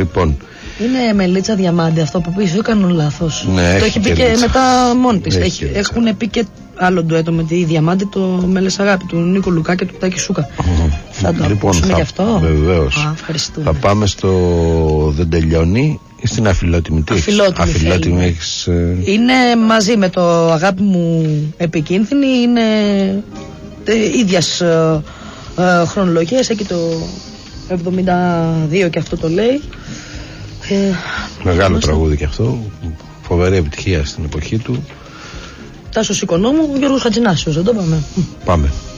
Λοιπόν. Είναι Μελίτσα Διαμάντη αυτό που πει, δεν κάνω λάθος. Ναι, το έχει πει και μετά μόνη της. Έχουν πει και άλλο ντουέτο με τη Διαμάντη, το Μέλες Αγάπη του Νίκο Λουκά και του Τάκη Σούκα. Θα το ακούσουμε γι' αυτό. Βεβαίως. Ευχαριστούμε. Θα πάμε στο Δεν τελειώνει ή στην Αφιλότιμη. Αφιλότιμη έχεις... Είναι μαζί με το Αγάπη μου επικίνδυνη. Είναι ίδιας χρονολογίας. Εκεί το 72 και αυτό το λέει. Μεγάλο τραγούδι και αυτό. Φοβερή επιτυχία στην εποχή του. Τάσος Οικονόμου, Γιώργος Χατζηνάσιος, δεν το πάμε. Πάμε.